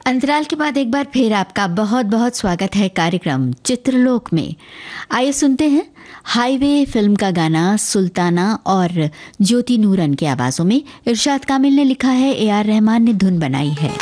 अंतराल के बाद एक बार फिर आपका बहुत बहुत स्वागत है कार्यक्रम चित्रलोक में। आइए सुनते हैं हाईवे फिल्म का गाना सुल्ताना और ज्योति नूरन की आवाज़ों में। इरशाद कामिल ने लिखा है, AR रहमान ने धुन बनाई है।